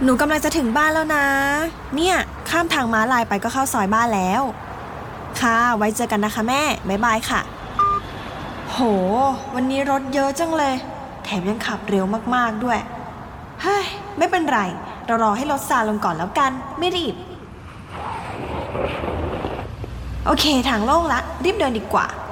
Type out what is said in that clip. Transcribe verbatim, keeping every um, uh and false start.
หนูกำลังจะถึงบ้านแล้วนะเนี่ยข้ามทางม้าลายไปก็เข้าซอยบ้านแล้วค่ะไว้เจอกันนะคะแม่บ๊ายบายค่ะโหวันนี้รถเยอะจังเลยแถมยังขับเร็วมากๆด้วยเฮ้ยไม่เป็นไรเรารอให้รถซาลงก่อนแล้วกันไม่รีบโอเคทางโล่งละรีบเดินดีกว่า